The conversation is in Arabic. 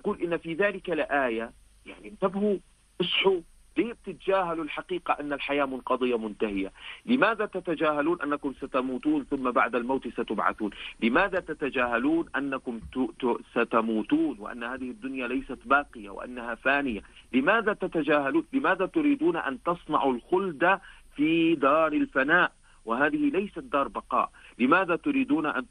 نقول إن في ذلك لآية. يعني انتبهوا، اصحوا، ليه بتتجاهلوا الحقيقة أن الحياة منقضية منتهية؟ لماذا تتجاهلون أنكم ستموتون ثم بعد الموت ستبعثون؟ لماذا تتجاهلون أنكم ستموتون وأن هذه الدنيا ليست باقية وأنها فانية؟ لماذا تتجاهلون؟ لماذا تريدون أن تصنعوا الخلد في دار الفناء وهذه ليست دار بقاء؟ لماذا تريدون أن